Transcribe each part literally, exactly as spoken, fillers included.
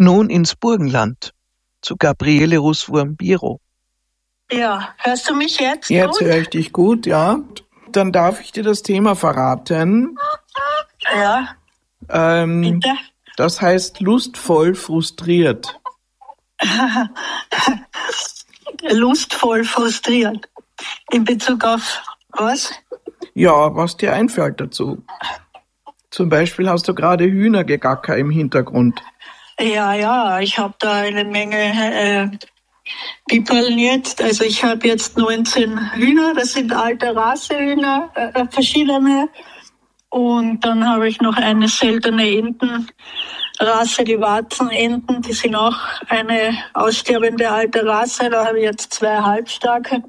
Nun ins Burgenland, zu Gabriele Russwurm-Biro. Ja, hörst du mich jetzt? Jetzt gut? höre ich dich gut, ja. Dann darf ich dir das Thema verraten. Ja, Ähm, bitte. das heißt lustvoll frustriert. Lustvoll frustriert. In Bezug auf was? Ja, was dir einfällt dazu. Zum Beispiel hast du gerade Hühnergegacker im Hintergrund. Ja, ja, ich habe da eine Menge äh, Piperln jetzt. Also ich habe jetzt neunzehn Hühner, das sind alte Rassehühner, äh, verschiedene. Und dann habe ich noch eine seltene Entenrasse, die Warzenenten, die sind auch eine aussterbende alte Rasse. Da habe ich jetzt zwei halbstarke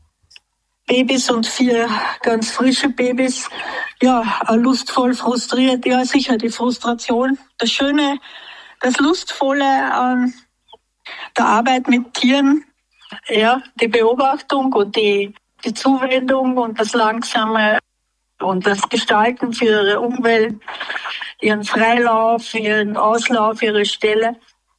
Babys und vier ganz frische Babys. Ja, lustvoll frustriert, ja sicher, die Frustration. Das Schöne, das Lustvolle an der Arbeit mit Tieren, ja, die Beobachtung und die, die Zuwendung und das langsame und das Gestalten für ihre Umwelt, ihren Freilauf, ihren Auslauf, ihre Stelle.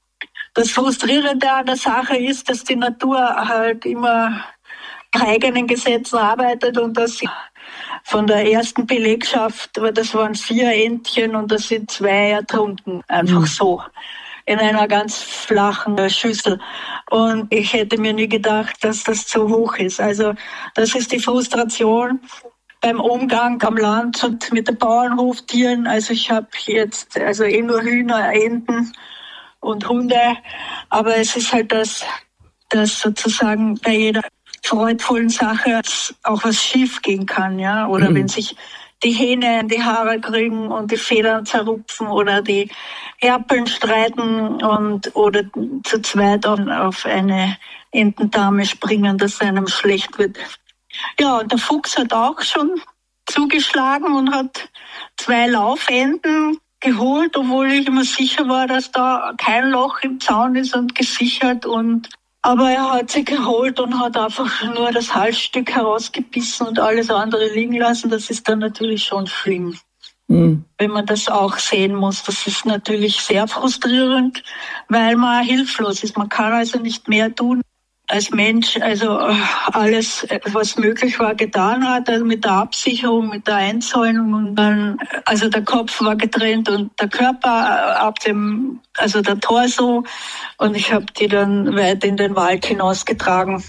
Das Frustrierende an der Sache ist, dass die Natur halt immer nach eigenen Gesetzen arbeitet und dass sie von der ersten Belegschaft, das waren vier Entchen und da sind zwei ertrunken, einfach mhm. so, in einer ganz flachen Schüssel. Und ich hätte mir nie gedacht, dass das so hoch ist. Also das ist die Frustration beim Umgang am Land und mit den Bauernhoftieren. Also ich habe jetzt also eh nur Hühner, Enten und Hunde, aber es ist halt das, dass sozusagen bei jeder freudvollen Sache auch was schief gehen kann, ja, oder mhm. wenn sich die Hähne in die Haare kriegen und die Federn zerrupfen oder die Erpeln streiten und oder zu zweit auf eine Entendame springen, dass einem schlecht wird. Ja, und der Fuchs hat auch schon zugeschlagen und hat zwei Laufenten geholt, obwohl ich immer sicher war, dass da kein Loch im Zaun ist und gesichert. Und aber er hat sie geholt und hat einfach nur das Halsstück herausgebissen und alles andere liegen lassen. Das ist dann natürlich schon schlimm, mhm. wenn man das auch sehen muss. Das ist natürlich sehr frustrierend, weil man hilflos ist. Man kann also nicht mehr tun als Mensch, also alles, was möglich war, getan hat, also mit der Absicherung, mit der Einzäunung und dann, also der Kopf war getrennt und der Körper ab dem, also der Torso und ich habe die dann weit in den Wald hinausgetragen.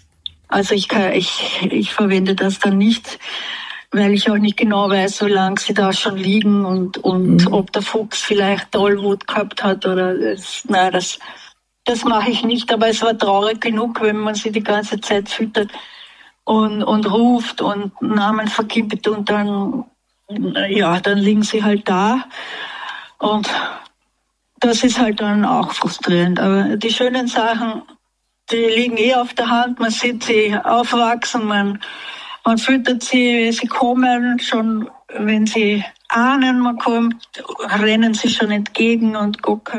Also ich kann, ich, ich verwende das dann nicht, weil ich auch nicht genau weiß, wie lange sie da schon liegen und, und mhm. ob der Fuchs vielleicht Tollwut gehabt hat oder, das, na, das, Das mache ich nicht, aber es war traurig genug, wenn man sie die ganze Zeit füttert und, und ruft und Namen vergibt und dann, ja, dann liegen sie halt da. Und das ist halt dann auch frustrierend. Aber die schönen Sachen, die liegen eh auf der Hand. Man sieht sie aufwachsen, man, man füttert sie, sie kommen schon, wenn sie ahnen, man kommt, rennen sie schon entgegen und gucken.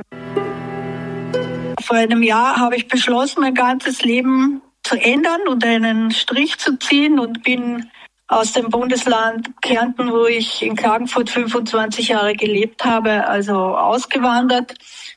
Vor einem Jahr habe ich beschlossen, mein ganzes Leben zu ändern und einen Strich zu ziehen und bin aus dem Bundesland Kärnten, wo ich in Klagenfurt fünfundzwanzig Jahre gelebt habe, also ausgewandert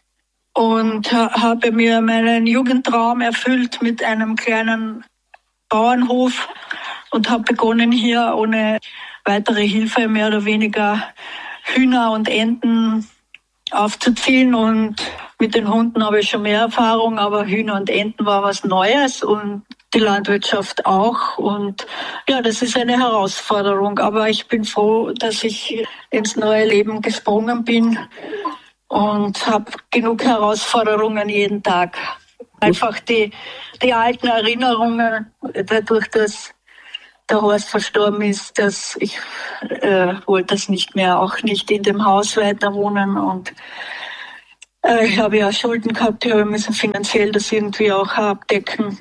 und habe mir meinen Jugendtraum erfüllt mit einem kleinen Bauernhof und habe begonnen, hier ohne weitere Hilfe mehr oder weniger Hühner und Enten aufzuziehen und mit den Hunden habe ich schon mehr Erfahrung, aber Hühner und Enten war was Neues und die Landwirtschaft auch und ja, das ist eine Herausforderung, aber ich bin froh, dass ich ins neue Leben gesprungen bin und habe genug Herausforderungen jeden Tag. Einfach die, die alten Erinnerungen, dadurch, dass der Horst verstorben ist, dass ich äh, wollte das nicht mehr, auch nicht in dem Haus weiter wohnen und äh, ich habe ja Schulden gehabt, wir müssen finanziell das irgendwie auch abdecken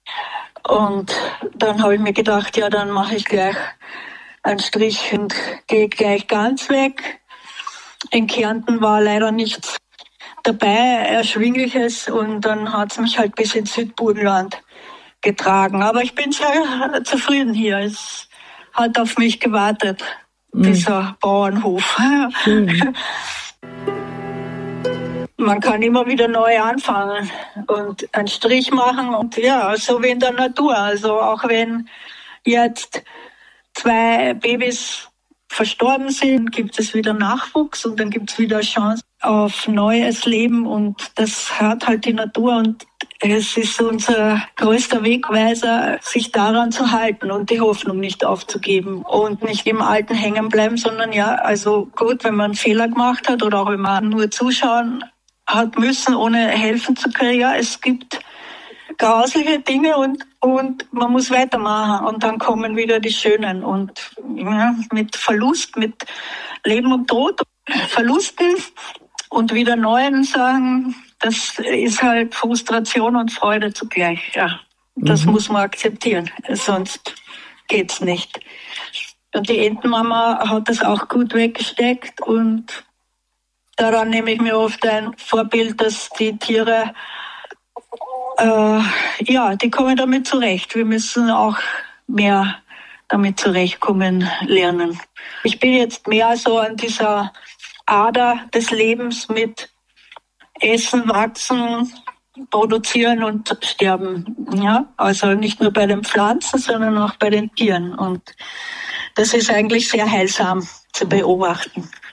und dann habe ich mir gedacht, ja, dann mache ich gleich einen Strich und gehe gleich ganz weg. In Kärnten war leider nichts dabei, Erschwingliches und dann hat es mich halt bis ins Südburgenland getragen. Aber ich bin sehr zufrieden hier. Es hat auf mich gewartet, mhm. dieser Bauernhof. Mhm. man kann immer wieder neu anfangen und einen Strich machen und ja, so wie in der Natur. Also auch wenn jetzt zwei Babys verstorben sind, gibt es wieder Nachwuchs und dann gibt es wieder Chance auf neues Leben und das hat halt die Natur und es ist unser größter Wegweiser, sich daran zu halten und die Hoffnung nicht aufzugeben und nicht im Alten hängen bleiben, sondern ja, also gut, wenn man einen Fehler gemacht hat oder auch wenn man nur zuschauen hat müssen, ohne helfen zu können, ja, es gibt grausliche Dinge und, und man muss weitermachen und dann kommen wieder die Schönen und ja, mit Verlust, mit Leben und Tod, Verlusten und wieder neuen Sachen, das ist halt Frustration und Freude zugleich, ja. Das mhm. muss man akzeptieren, sonst geht's nicht. Und die Entenmama hat das auch gut weggesteckt und daran nehme ich mir oft ein Vorbild, dass die Tiere Äh, ja, die kommen damit zurecht. Wir müssen auch mehr damit zurechtkommen lernen. Ich bin jetzt mehr so an dieser Ader des Lebens mit Essen, Wachsen, Produzieren und Sterben. Ja, also nicht nur bei den Pflanzen, sondern auch bei den Tieren. Und das ist eigentlich sehr heilsam zu beobachten.